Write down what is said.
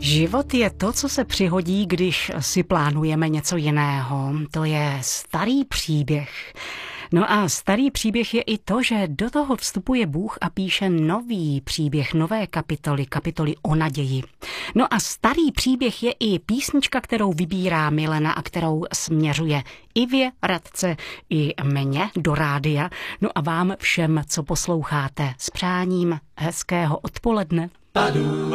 Život je to, co se přihodí, když si plánujeme něco jiného. To je starý příběh. No a starý příběh je i to, že do toho vstupuje Bůh a píše nový příběh, nové kapitoly o naději. No a starý příběh je i písnička, kterou vybírá Milena a kterou směřuje Ivě, Radce i mně do rádia. No a vám všem, co posloucháte, s přáním hezkého odpoledne.